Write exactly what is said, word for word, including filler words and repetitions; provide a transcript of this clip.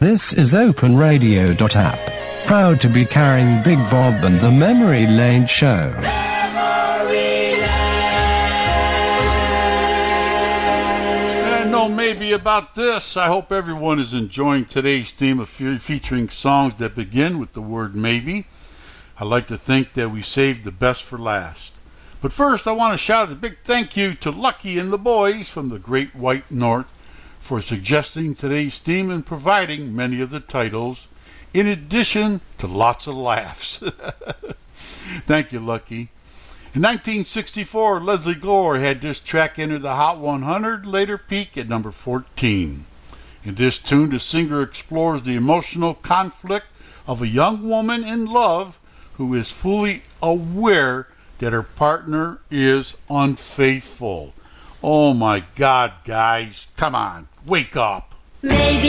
This is Open Radio App, proud to be carrying Big Bob and the Memory Lane Show. And no maybe about this. I hope everyone is enjoying today's theme of fe- featuring songs that begin with the word maybe. I like to think that we saved the best for last. But first, I want to shout a big thank you to Lucky and the boys from the Great White North for suggesting today's theme and providing many of the titles, in addition to lots of laughs. Thank you, Lucky. In nineteen sixty-four, Leslie Gore had this track enter the Hot one hundred, later peak at number fourteen. In this tune, the singer explores the emotional conflict of a young woman in love who is fully aware that her partner is unfaithful. Oh my God, guys, come on, wake up. Maybe